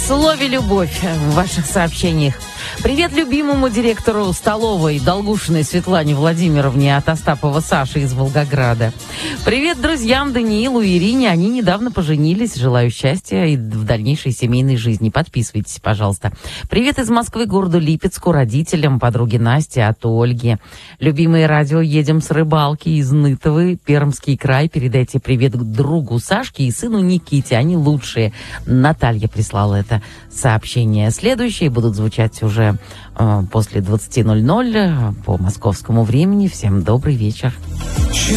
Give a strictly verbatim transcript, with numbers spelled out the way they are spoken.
слове «любовь» в ваших сообщениях. Привет любимому директору столовой Долгушиной Светлане Владимировне от Остапова Саши из Волгограда. Привет друзьям Даниилу и Ирине. Они недавно поженились. Желаю счастья и в дальнейшей семейной жизни. Подписывайтесь, пожалуйста. Привет из Москвы городу Липецку родителям подруги Насти от Ольги. Любимые радио, едем с рыбалки из Нытовы, Пермский край. Передайте привет другу Сашке и сыну Никите. Они лучшие. Наталья прислала это сообщение. Следующие будут звучать уже э, после двадцати ноль-ноль по московскому времени. Всем добрый вечер.